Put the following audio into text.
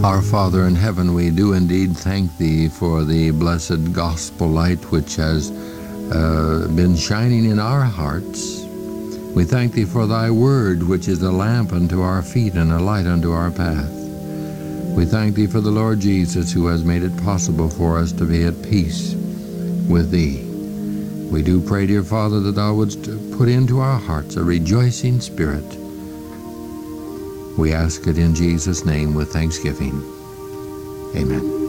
Our Father in heaven, we do indeed thank Thee for the blessed gospel light which has been shining in our hearts. We thank Thee for Thy word, which is a lamp unto our feet and a light unto our path. We thank Thee for the Lord Jesus, who has made it possible for us to be at peace with Thee. We do pray, dear Father, that Thou wouldst put into our hearts a rejoicing spirit. We ask it in Jesus' name with thanksgiving. Amen.